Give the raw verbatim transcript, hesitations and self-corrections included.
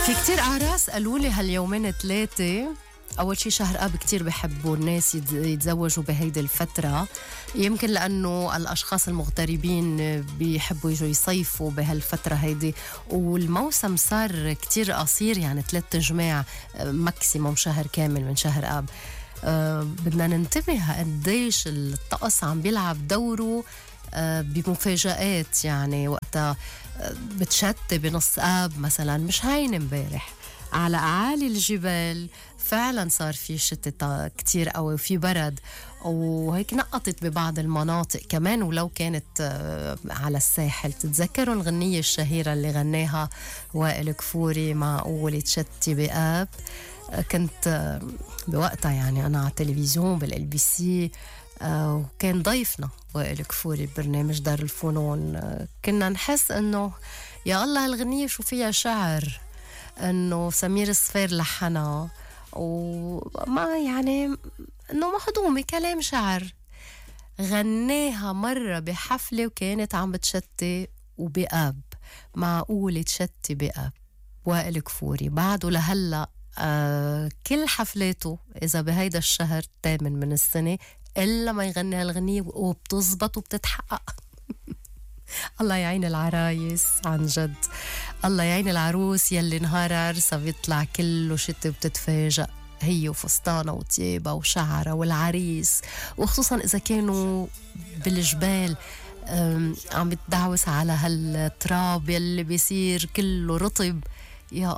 في كتير أعراس قالوا لي هاليومين ثلاثة. أول شي شهر آب كتير بحبوا الناس يتزوجوا بهيدي الفترة، يمكن لأنه الأشخاص المغتربين بيحبوا يجوا يصيفوا بهالفترة هيدي، والموسم صار كتير قصير، يعني ثلاثة جماع ماكسيموم شهر كامل من شهر آب. أه بدنا ننتبه قديش الطقس عم بيلعب دوره أه بمفاجآت، يعني وقتها بتشتي بنص آب مثلا، مش هين امبارح على أعالي الجبال فعلا صار في شتاء كتير قوي وفي برد، وهيك نقطت ببعض المناطق كمان ولو كانت على الساحل. تتذكروا الغنية الشهيرة اللي غناها وائل كفوري مع أول تشتي بآب؟ كنت بوقتها يعني أنا على التلفزيون بالال بي سي، وكان ضيفنا وائل كفوري ببرنامج دار الفنون. كنا نحس انه يا الله هالغنية شو فيها شعر، انه سمير الصفير لحنها وما يعني انه مهضومة كلام شعر. غناها مرة بحفلة وكانت عم بتشتي وبآب، معقولة تشتي بآب. وائل كفوري بعده لهلا آه كل حفلاته إذا بهيدا الشهر الثامن من السنة إلا ما يغني هالغنية وبتزبط وبتتحقق. الله يعين العرايس عن جد، الله يعين العروس يلي نهار عرسها بيطلع كله شتي وبتتفاجأ هي وفستانة وطيبة وشعرة والعريس، وخصوصا إذا كانوا بالجبال عم بتدعوس على هالتراب يلي بيصير كله رطب. يا